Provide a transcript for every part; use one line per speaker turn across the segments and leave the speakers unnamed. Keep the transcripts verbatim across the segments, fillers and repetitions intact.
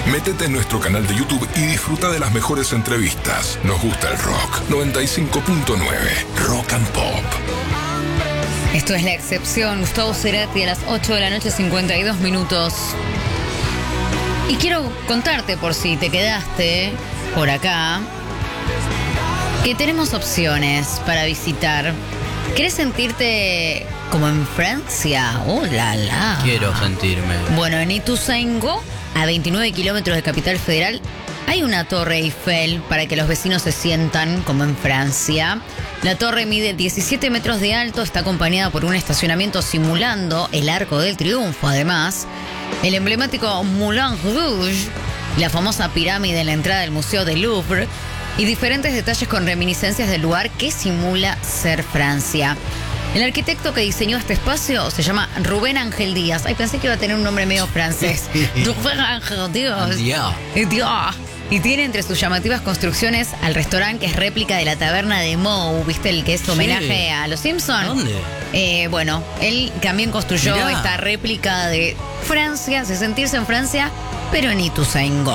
Métete en nuestro canal de YouTube y disfruta de las mejores entrevistas. Nos gusta el rock. noventa y cinco punto nueve Rock and Pop.
Esto es La Excepción. Gustavo Cerati a las ocho de la noche, cincuenta y dos minutos. Y quiero contarte, por si te quedaste por acá, que tenemos opciones para visitar. ¿Querés sentirte como en Francia? ¡Oh, la, la!
Quiero sentirme.
Bueno, en Ituzaingó, a veintinueve kilómetros de Capital Federal, hay una torre Eiffel para que los vecinos se sientan como en Francia. La torre mide diecisiete metros de alto, está acompañada por un estacionamiento simulando el Arco del Triunfo, además. El emblemático Moulin Rouge, la famosa pirámide en la entrada del Museo del Louvre y diferentes detalles con reminiscencias del lugar que simula ser Francia. El arquitecto que diseñó este espacio se llama Rubén Ángel Díaz. Ay, pensé que iba a tener un nombre medio francés. Rubén Ángel Díaz.
Díaz.
Díaz. Y tiene entre sus llamativas construcciones al restaurante que es réplica de la taberna de Moe, ¿viste? El que es homenaje sí. a los Simpsons.
¿Dónde?
Eh, bueno, él también construyó
Mirá.
esta réplica de Francia, de sentirse en Francia, pero en Ituzaingó.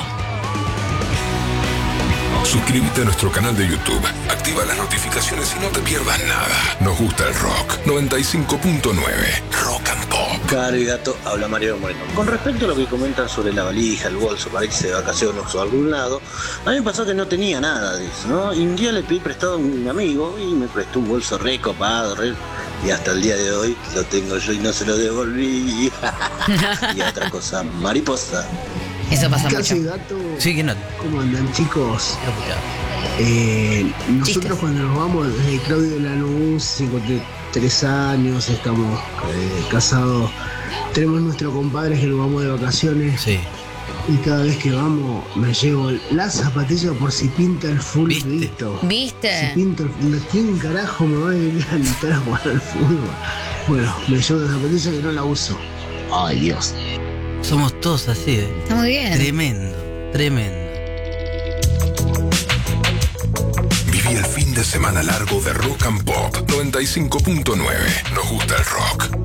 Suscríbete a nuestro canal de YouTube, activa las notificaciones y no te pierdas nada. Nos gusta el rock. noventa y cinco punto nueve Rock and Pop.
Carigato, habla Mario Moreno. Con respecto a lo que comentan sobre la valija, el bolso para irse de vacaciones o a algún lado, a mí me pasó que no tenía nada de eso, ¿no? Y un día le pedí prestado a mi amigo y me prestó un bolso re copado, re... y hasta el día de hoy lo tengo yo y no se lo devolví. Y otra cosa, mariposa.
Eso pasa mucho.
Gato,
Sí, que no.
¿cómo andan, chicos? Eh, nosotros
Chistes.
cuando nos vamos, desde Claudio Lanús, cincuenta y tres años, estamos eh, casados, tenemos nuestro compadre que nos vamos de vacaciones.
Sí.
Y cada vez que vamos me llevo las zapatillas por si pinta el full.
¿Viste?
Listo.
¿Viste?
Si pinta el full, ¿quién carajo me va a ir a invitar a jugar al fútbol? Bueno, me llevo las zapatillas que no la uso. Ay, Dios.
Somos todos así, ¿eh?
Está muy bien.
Tremendo, tremendo.
Viví el fin de semana largo de Rock and Pop. noventa y cinco punto nueve Nos gusta el rock.